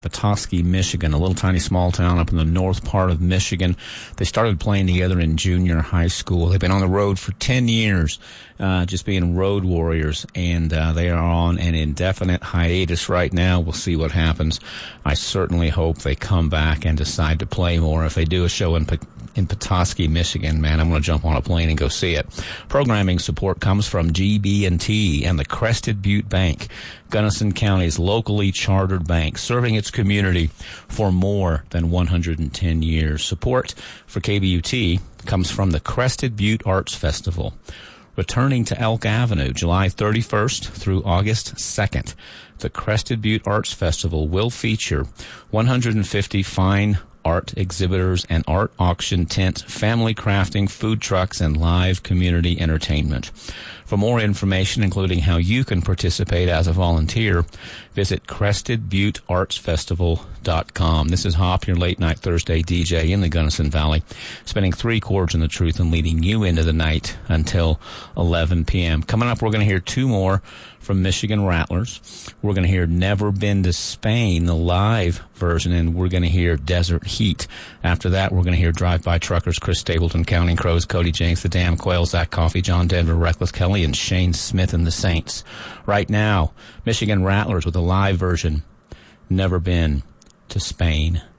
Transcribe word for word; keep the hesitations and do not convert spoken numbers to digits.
Petoskey, Michigan, a little tiny small town up in the north part of Michigan. They started playing together in junior high school. They've been on the road for ten years, uh, just being road warriors, and uh, they are on an indefinite hiatus right now. We'll see what happens. I certainly hope they come back and decide to play more. If they do a show in Petoskey, in Petoskey, Michigan, man, I'm going to jump on a plane and go see it. Programming support comes from G B and T and the Crested Butte Bank, Gunnison County's locally chartered bank, serving its community for more than one hundred ten years. Support for K B U T comes from the Crested Butte Arts Festival, returning to Elk Avenue July thirty-first through August second. The Crested Butte Arts Festival will feature one hundred fifty fine art exhibitors and art auction tent, family crafting, food trucks, and live community entertainment. For more information, including how you can participate as a volunteer, visit crested butte arts festival dot com. This is Hop, your late-night Thursday D J in the Gunnison Valley, spinning three chords in the truth and leading you into the night until eleven p.m. Coming up, we're going to hear two more from Michigan Rattlers. We're going to hear Never Been to Spain, the live version, and we're going to hear Desert Heat. After that, we're going to hear Drive-By Truckers, Chris Stapleton, Counting Crows, Cody Jenks, The Damn Quail, Zach Coffey, John Denver, Reckless Kelly, and Shane Smith and the Saints. Right now, Michigan Rattlers with a live version, Never Been to Spain.